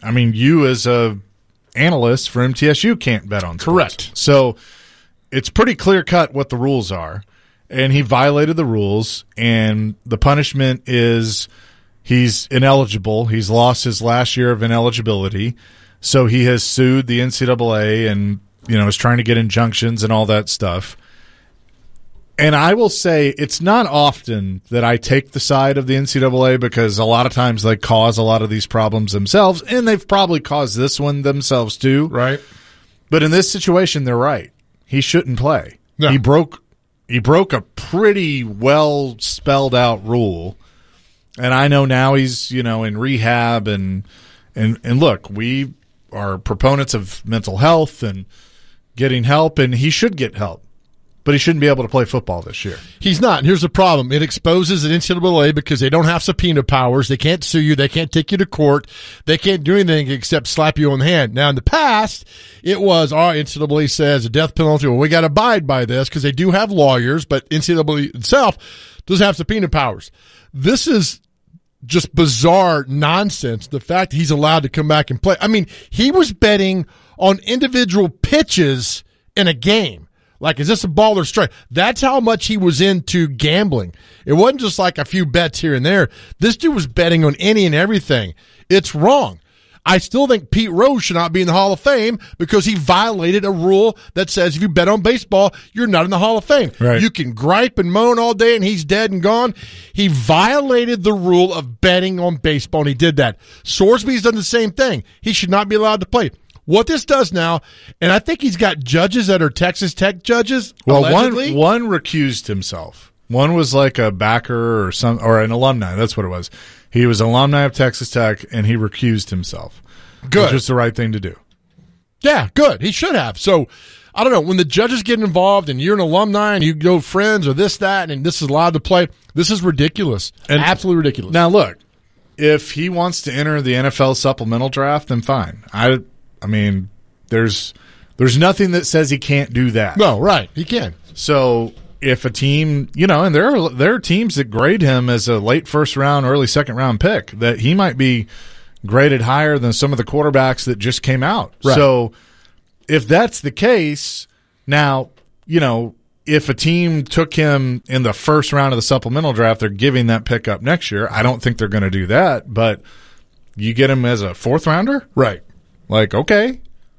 I mean, you as a analyst for MTSU can't bet on sports. Correct. So it's pretty clear-cut what the rules are, and he violated the rules, and the punishment is he's ineligible. He's lost his last year of ineligibility, so he has sued the NCAA and, is trying to get injunctions and all that stuff. And I will say it's not often that I take the side of the NCAA because a lot of times they cause a lot of these problems themselves, and they've probably caused this one themselves too. Right. But in this situation, they're right. He shouldn't play. No. He broke a pretty well spelled out rule, and I know now he's in rehab and look, we are proponents of mental health and getting help, and he should get help. But he shouldn't be able to play football this year. He's not. And here's the problem. It exposes the NCAA because they don't have subpoena powers. They can't sue you. They can't take you to court. They can't do anything except slap you on the hand. Now, in the past, it was, NCAA says a death penalty. Well, we got to abide by this because they do have lawyers, but NCAA itself doesn't have subpoena powers. This is just bizarre nonsense, the fact that he's allowed to come back and play. I mean, he was betting on individual pitches in a game. Like, is this a ball or strike? That's how much he was into gambling. It wasn't just like a few bets here and there. This dude was betting on any and everything. It's wrong. I still think Pete Rose should not be in the Hall of Fame because he violated a rule that says if you bet on baseball, you're not in the Hall of Fame. Right. You can gripe and moan all day and he's dead and gone. He violated the rule of betting on baseball, and he did that. Sorsby's done the same thing. He should not be allowed to play. What this does now, and I think he's got judges that are Texas Tech judges. Well, allegedly. one recused himself. One was like a backer or an alumni. That's what it was. He was an alumni of Texas Tech, and he recused himself. Good. Which was the right thing to do. Yeah, good. He should have. So, I don't know. When the judges get involved and you're an alumni and you go friends or this, that, and this is allowed to play, this is ridiculous. And absolutely ridiculous. Now, look, if he wants to enter the NFL supplemental draft, then fine. I mean, there's nothing that says he can't do that. No, right. He can. So if a team, and there are teams that grade him as a late first round, early second round pick, that he might be graded higher than some of the quarterbacks that just came out. Right. So if that's the case, now, if a team took him in the first round of the supplemental draft, they're giving that pick up next year. I don't think they're going to do that, but you get him as a fourth rounder? Right. Like, okay.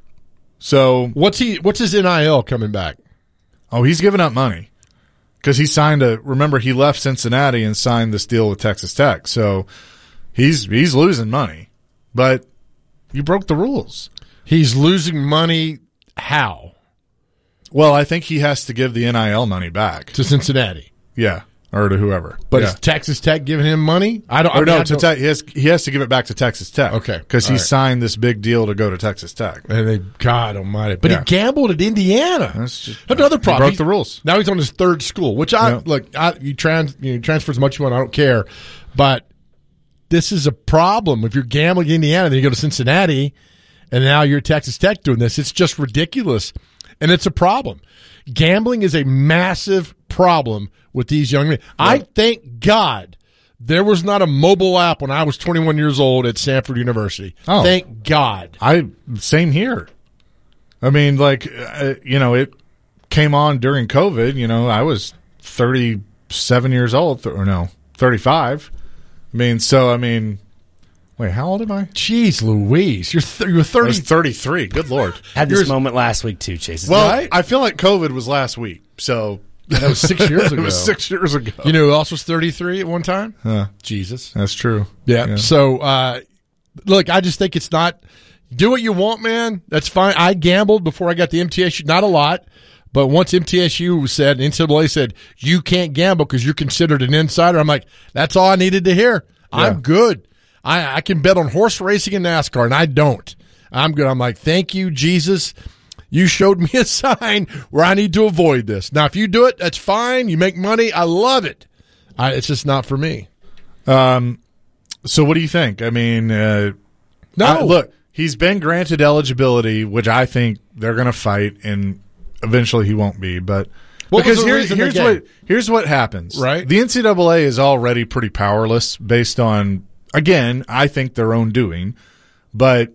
So what's his NIL coming back? Oh, he's giving up money because he signed remember, he left Cincinnati and signed this deal with Texas Tech. So he's losing money, but you broke the rules. He's losing money how? Well, I think he has to give the NIL money back to Cincinnati. Yeah. Or to whoever. But is Texas Tech giving him money? He has to give it back to Texas Tech. Okay. Because he signed this big deal to go to Texas Tech. And God almighty. But he gambled at Indiana. That's just another problem. He broke the rules. Now he's on his third school, which you transfer as much as you want, I don't care. But this is a problem. If you're gambling in Indiana, then you go to Cincinnati, and now you're Texas Tech doing this. It's just ridiculous. And it's a problem. Gambling is a massive problem with these young men. Right. I thank God there was not a mobile app when I was 21 years old at Stanford University. Oh. Thank God. Same here. I mean, it came on during COVID. I was 37 years old, 35. Wait, how old am I? Jeez Louise. You're 30. I was 33. Good Lord. Had this moment last week, too, Chase. Well, right? I feel like COVID was last week, so... That was 6 years ago. It was 6 years ago. You know who else was 33 at one time? Jesus. That's true. Yeah. So, look, I just think it's not – do what you want, man. That's fine. I gambled before I got the MTSU. Not a lot. But once MTSU said, NCAA said, you can't gamble because you're considered an insider, I'm like, that's all I needed to hear. Yeah. I'm good. I can bet on horse racing and NASCAR, and I don't. I'm good. I'm like, thank you, Jesus. You showed me a sign where I need to avoid this. Now, if you do it, that's fine. You make money. I love it. It's just not for me. So what do you think? I mean, look, he's been granted eligibility, which I think they're going to fight, and eventually he won't be. But because here's what happens. Right? The NCAA is already pretty powerless based on, again, I think their own doing. But